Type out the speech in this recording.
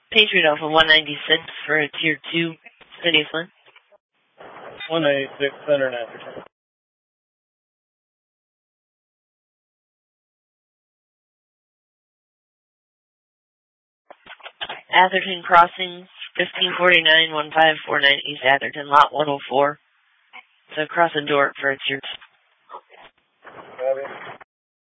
Patriot Alpha 196 for a Tier 2, City of Flint. 196, Center and Atherton. Atherton Crossing, 1549-1549 East Atherton, Lot 104. So cross and door for a Tier